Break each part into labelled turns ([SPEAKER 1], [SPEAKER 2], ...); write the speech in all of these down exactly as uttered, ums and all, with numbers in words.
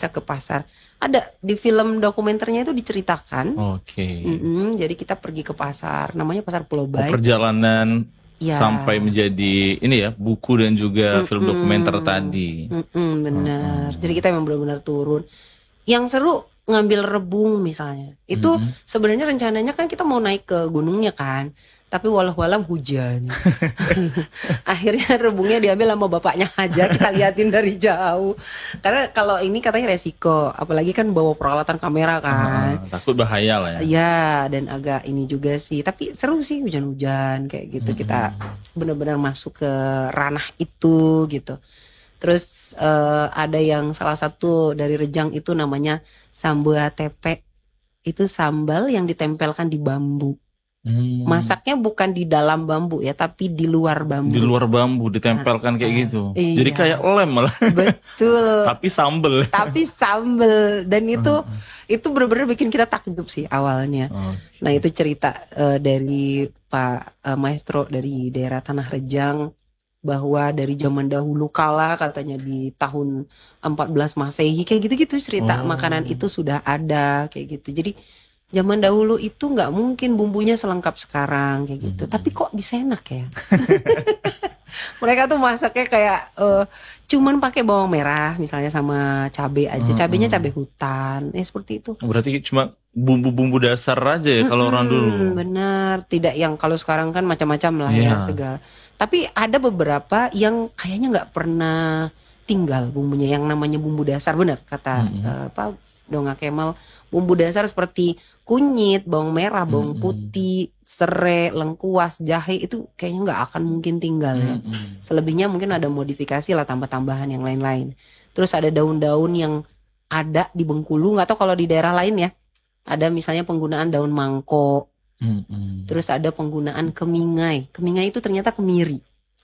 [SPEAKER 1] bisa ke pasar. Ada di film dokumenternya itu diceritakan.
[SPEAKER 2] Oke.
[SPEAKER 1] Mm-mm, jadi kita pergi ke pasar, namanya Pasar Pulau
[SPEAKER 2] Oh,
[SPEAKER 1] Baik.
[SPEAKER 2] perjalanan
[SPEAKER 1] Ya.
[SPEAKER 2] sampai menjadi ini ya, buku dan juga film
[SPEAKER 1] Mm-mm.
[SPEAKER 2] dokumenter tadi.
[SPEAKER 1] Mm-mm, benar. Jadi kita memang benar-benar turun. Yang seru ngambil rebung misalnya. Itu sebenarnya rencananya kan kita mau naik ke gunungnya kan. Tapi walau-walau hujan. Akhirnya rebungnya diambil sama bapaknya aja, kita liatin dari jauh. Karena kalau ini katanya resiko, apalagi kan bawa peralatan kamera kan.
[SPEAKER 2] Ah, takut bahaya lah ya.
[SPEAKER 1] Ya, dan agak ini juga sih. Tapi seru sih hujan-hujan kayak gitu. Kita benar-benar masuk ke ranah itu gitu. Terus eh, ada yang salah satu dari Rejang itu namanya sambal tepe. Itu sambal yang ditempelkan di bambu.
[SPEAKER 2] Hmm.
[SPEAKER 1] Masaknya bukan di dalam bambu ya, tapi di luar bambu.
[SPEAKER 2] Di luar bambu ditempelkan kayak gitu.
[SPEAKER 1] iya.
[SPEAKER 2] Jadi kayak lem malah.
[SPEAKER 1] Betul.
[SPEAKER 2] Tapi sambel.
[SPEAKER 1] Tapi sambel, dan itu itu benar-benar bikin kita takjub sih awalnya.
[SPEAKER 2] Oke.
[SPEAKER 1] Nah itu cerita eh, dari Pak eh, Maestro dari daerah Tanah Rejang, bahwa dari zaman dahulu kala katanya di tahun empat belas Masehi kayak gitu-gitu cerita
[SPEAKER 2] Oh.
[SPEAKER 1] makanan itu sudah ada kayak gitu. Jadi zaman dahulu itu nggak mungkin bumbunya selengkap sekarang kayak gitu.
[SPEAKER 2] Hmm.
[SPEAKER 1] Tapi kok bisa enak ya? Mereka tuh masaknya kayak eh, cuman pakai bawang merah misalnya sama cabai aja. Cabainya cabai hutan. Eh seperti itu.
[SPEAKER 2] Berarti cuma bumbu-bumbu dasar aja ya kalau orang dulu.
[SPEAKER 1] Hmm, benar, tidak yang kalau sekarang kan macam-macam lah
[SPEAKER 2] Iya.
[SPEAKER 1] ya segala. Tapi ada beberapa yang kayaknya nggak pernah tinggal bumbunya, yang namanya bumbu dasar, benar kata eh, apa Donga Kemal, bumbu dasar seperti kunyit, bawang merah, bawang putih, serai, lengkuas, jahe itu kayaknya nggak akan mungkin tinggal ya. Selebihnya mungkin ada modifikasi lah, tambah-tambahan yang lain-lain. Terus ada daun-daun yang ada di Bengkulu, nggak tahu kalau di daerah lain ya. Ada misalnya penggunaan daun mangkok.
[SPEAKER 2] Mm-mm.
[SPEAKER 1] Terus ada penggunaan kemingai. Kemingai itu ternyata kemiri.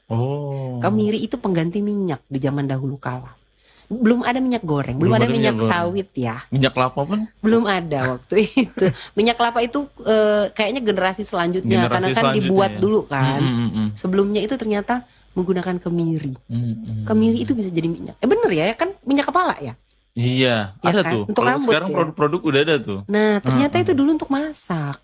[SPEAKER 2] Oh.
[SPEAKER 1] Kemiri itu pengganti minyak di zaman dahulu kala. Belum ada minyak goreng, belum,
[SPEAKER 2] Belum
[SPEAKER 1] ada,
[SPEAKER 2] ada
[SPEAKER 1] minyak,
[SPEAKER 2] minyak goreng.
[SPEAKER 1] sawit ya.
[SPEAKER 2] Minyak kelapa pun?
[SPEAKER 1] Belum ada waktu itu. Minyak kelapa itu eh, kayaknya generasi selanjutnya,
[SPEAKER 2] Generasi
[SPEAKER 1] karena kan
[SPEAKER 2] selanjutnya
[SPEAKER 1] dibuat
[SPEAKER 2] ya.
[SPEAKER 1] dulu kan.
[SPEAKER 2] Mm, mm, mm,
[SPEAKER 1] Sebelumnya itu ternyata menggunakan kemiri.
[SPEAKER 2] mm, mm.
[SPEAKER 1] Kemiri itu bisa jadi minyak. Eh bener ya, kan minyak kepala ya.
[SPEAKER 2] Iya,
[SPEAKER 1] Ya
[SPEAKER 2] ada
[SPEAKER 1] kan?
[SPEAKER 2] tuh.
[SPEAKER 1] Untuk
[SPEAKER 2] Kalau
[SPEAKER 1] rambut
[SPEAKER 2] sekarang
[SPEAKER 1] ya.
[SPEAKER 2] produk-produk udah ada tuh.
[SPEAKER 1] Nah ternyata itu dulu untuk masak.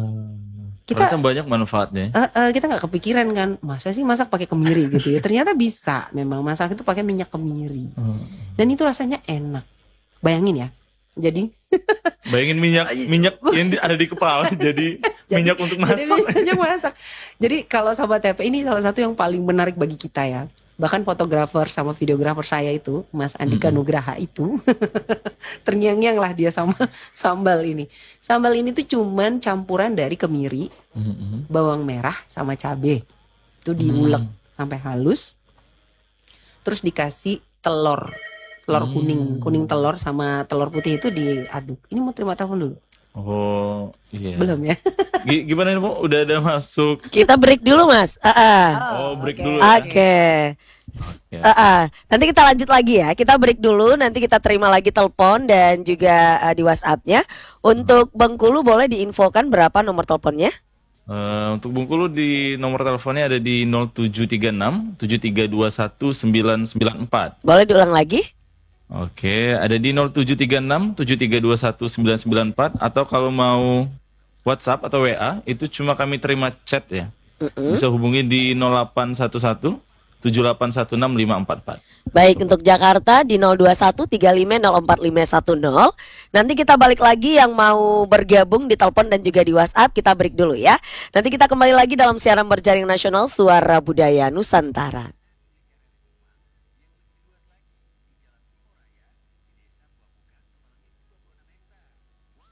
[SPEAKER 1] Kita
[SPEAKER 2] Ternyata banyak manfaatnya.
[SPEAKER 1] Eh, eh, kita nggak kepikiran kan, masa sih masak pakai kemiri gitu ya. Ternyata bisa, memang masak itu pakai minyak kemiri. Dan itu rasanya enak. Bayangin ya. Jadi
[SPEAKER 2] Bayangin minyak minyak yang di- ada di kepala jadi, minyak untuk
[SPEAKER 1] jadi
[SPEAKER 2] masak.
[SPEAKER 1] minyak masak. Jadi kalau Sobat T P ini salah satu yang paling menarik bagi kita ya. Bahkan fotografer sama videografer saya itu, Mas Andika Nugraha itu, terngiang-ngiang lah dia sama sambal ini. Sambal ini tuh cuman campuran dari kemiri,
[SPEAKER 2] Mm-mm.
[SPEAKER 1] bawang merah sama cabai. Itu diulek sampai halus. Terus dikasih telur. Telur kuning, kuning telur sama telur putih itu diaduk. Ini mau terima telepon dulu?
[SPEAKER 2] Oh, iya.
[SPEAKER 1] Belum ya?
[SPEAKER 2] Gi- Gimana ini, Bu? Udah ada masuk.
[SPEAKER 3] Kita break dulu Mas. Ah, ah.
[SPEAKER 2] Oh, break
[SPEAKER 1] oke.
[SPEAKER 2] dulu ya.
[SPEAKER 3] Oke.
[SPEAKER 2] Ya.
[SPEAKER 3] Ah, ah. Nanti kita lanjut lagi ya. Kita break dulu. Nanti kita terima lagi telepon dan juga ah, di WhatsApp-nya. Untuk Bengkulu boleh diinfokan berapa nomor teleponnya?
[SPEAKER 2] Eh, untuk Bengkulu di nomor teleponnya ada di nol tujuh tiga enam tujuh tiga dua satu sembilan sembilan empat.
[SPEAKER 3] Boleh diulang lagi?
[SPEAKER 2] Oke, ada di nol tujuh tiga enam tujuh tiga dua satu sembilan sembilan empat, atau kalau mau WhatsApp atau W A itu cuma kami terima chat ya. Bisa hubungi di nol delapan satu satu tujuh delapan satu enam lima empat empat.
[SPEAKER 3] Baik, untuk Jakarta di nol dua satu tiga lima nol empat lima satu nol. Nanti kita balik lagi yang mau bergabung di telepon dan juga di WhatsApp. Kita break dulu ya. Nanti kita kembali lagi dalam siaran berjaring nasional Suara Budaya Nusantara.